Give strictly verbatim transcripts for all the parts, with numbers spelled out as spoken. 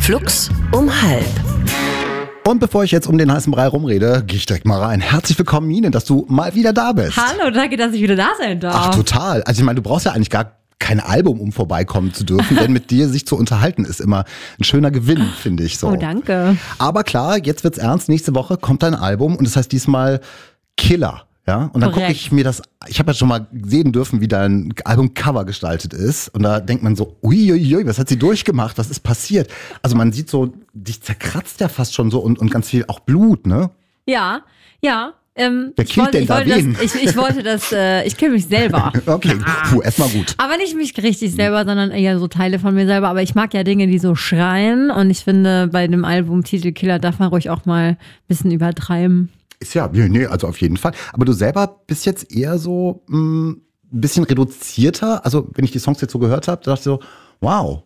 Flux um halb. Und bevor ich jetzt um den heißen Brei rumrede, gehe ich direkt mal rein. Herzlich willkommen, Mine, dass du mal wieder da bist. Hallo, danke, dass ich wieder da sein darf. Ach, total. Also ich meine, du brauchst ja eigentlich gar kein Album, um vorbeikommen zu dürfen, denn mit dir sich zu unterhalten ist immer ein schöner Gewinn, finde ich so. Oh, danke. Aber klar, jetzt wird's ernst. Nächste Woche kommt dein Album und das heißt diesmal Killer. Ja, und dann gucke ich mir das, ich habe ja schon mal sehen dürfen, wie dein Albumcover gestaltet ist. Und da denkt man so, uiuiui, was hat sie durchgemacht? Was ist passiert? Also man sieht so, dich zerkratzt ja fast schon so und, und ganz viel auch Blut, ne? Ja, ja. Ähm, Wer killt denn da wen? Das, ich, ich wollte das, äh, ich kill mich selber. Okay, puh, erstmal gut. Aber nicht mich richtig selber, sondern eher so Teile von mir selber. Aber ich mag ja Dinge, die so schreien. Und ich finde, bei dem Albumtitel Killer darf man ruhig auch mal ein bisschen übertreiben. Ist ja, nee, also auf jeden Fall. Aber du selber bist jetzt eher so mh, ein bisschen reduzierter. Also wenn ich die Songs jetzt so gehört habe, dachte ich so, wow.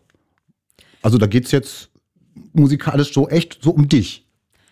Also da geht's jetzt musikalisch so echt so um dich.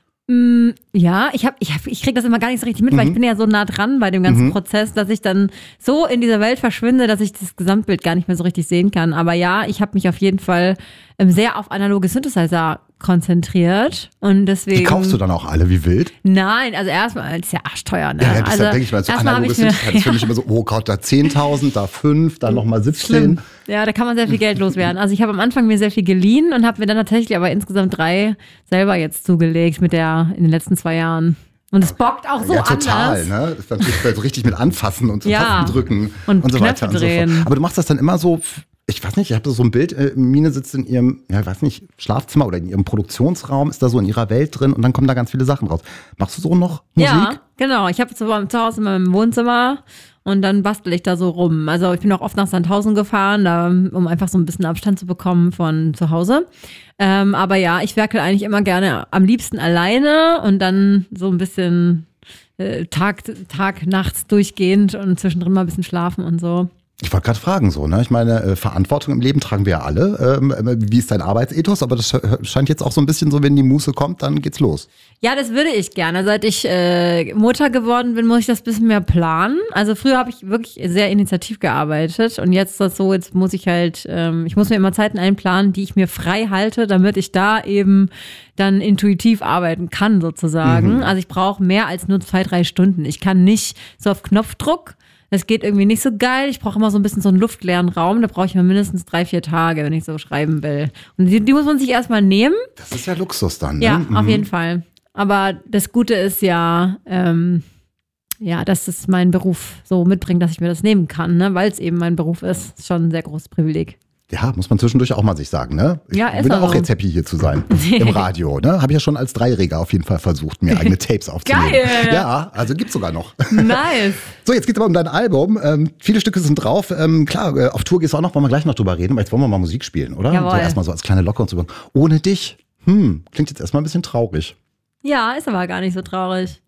Mm, ja, ich hab, ich hab, ich krieg das immer gar nicht so richtig mit, mhm. weil ich bin ja so nah dran bei dem ganzen mhm. Prozess, dass ich dann so in dieser Welt verschwinde, dass ich das Gesamtbild gar nicht mehr so richtig sehen kann. Aber ja, ich habe mich auf jeden Fall ähm, sehr auf analoge Synthesizer konzentriert und deswegen. Die kaufst du dann auch alle wie wild? Nein, also erstmal, das ist ja arschteuer, ne? Ja, ja das also, denke ich mal, so analoge Synthesizer, das finde ich immer so, oh Gott, da zehntausend, da fünf, dann nochmal siebzehn. Schlimm. Ja, da kann man sehr viel Geld loswerden. Also ich habe am Anfang mir sehr viel geliehen und habe mir dann tatsächlich aber insgesamt drei selber jetzt zugelegt mit der, in den letzten zwei Jahren. Und es bockt auch so ja, total, anders. Ne? Das ist natürlich so richtig mit anfassen und so ja. Tasten drücken und, und so Knöpfe weiter drehen. und so fort. Aber du machst das dann immer so, ich weiß nicht, ich habe so ein Bild, äh, Mine sitzt in ihrem, ja, ich weiß nicht, Schlafzimmer oder in ihrem Produktionsraum, ist da so in ihrer Welt drin und dann kommen da ganz viele Sachen raus. Machst du so noch Musik? Ja, genau. Ich habe zu, zu Hause in meinem Wohnzimmer und dann bastel ich da so rum. Also ich bin auch oft nach Sandhausen gefahren, da, um einfach so ein bisschen Abstand zu bekommen von zu Hause. Ähm, aber ja, ich werkel eigentlich immer gerne am liebsten alleine und dann so ein bisschen äh, Tag, Tag, nachts durchgehend und zwischendrin mal ein bisschen schlafen und so. Ich wollte gerade fragen so, ne? Ich meine, äh, Verantwortung im Leben tragen wir ja alle. Ähm, wie ist dein Arbeitsethos? Aber das scheint jetzt auch so ein bisschen so, wenn die Muße kommt, dann geht's los. Ja, das würde ich gerne. Seit ich äh, Mutter geworden bin, muss ich das ein bisschen mehr planen. Also früher habe ich wirklich sehr initiativ gearbeitet und jetzt ist das so, jetzt muss ich halt, ähm, ich muss mir immer Zeiten einplanen, die ich mir frei halte, damit ich da eben dann intuitiv arbeiten kann sozusagen. Mhm. Also ich brauche mehr als nur zwei, drei Stunden. Ich kann nicht so auf Knopfdruck. Das geht irgendwie nicht so geil. Ich brauche immer so ein bisschen so einen luftleeren Raum. Da brauche ich mal mindestens drei, vier Tage, wenn ich so schreiben will. Und die, die muss man sich erstmal nehmen. Das ist ja Luxus dann, ne? Ja, mhm. auf jeden Fall. Aber das Gute ist ja, ähm, ja, dass es meinen Beruf so mitbringt, dass ich mir das nehmen kann, ne? Weil es eben mein Beruf ist. Ist schon ein sehr großes Privileg. Ja, muss man zwischendurch auch mal sich sagen, ne? Ich ja, ist bin auch auch jetzt happy, hier zu sein. Im Radio, ne? Habe ich ja schon als Dreijähriger auf jeden Fall versucht, mir eigene Tapes aufzunehmen. Geil! Ja, also gibt's sogar noch. Nice! So, jetzt geht's aber um dein Album. Ähm, viele Stücke sind drauf. Ähm, klar, äh, auf Tour gehst du auch noch, wollen wir gleich noch drüber reden, aber jetzt wollen wir mal Musik spielen, oder? Jawohl. So erstmal so als kleine Locke und so. Ohne dich, hm, klingt jetzt erstmal ein bisschen traurig. Ja, ist aber gar nicht so traurig.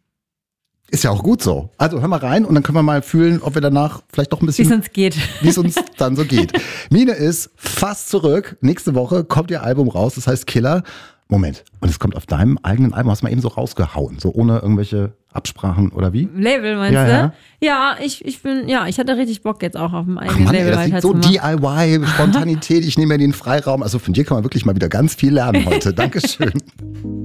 Ist ja auch gut so. Also hör mal rein und dann können wir mal fühlen, ob wir danach vielleicht doch ein bisschen... Wie es uns geht. Wie es uns dann so geht. Mine ist fast zurück. Nächste Woche kommt ihr Album raus, das heißt Killer. Moment, und es kommt auf deinem eigenen Album, hast du mal eben so rausgehauen, so ohne irgendwelche Absprachen oder wie? Label meinst ja, du? Ja, ja ich, ich bin, ja, ich hatte richtig Bock jetzt auch auf dem eigenen Mann, Label. ey, das sieht so D I Y, Spontanität, ich nehme mir den Freiraum. Also von dir kann man wirklich mal wieder ganz viel lernen heute. Dankeschön.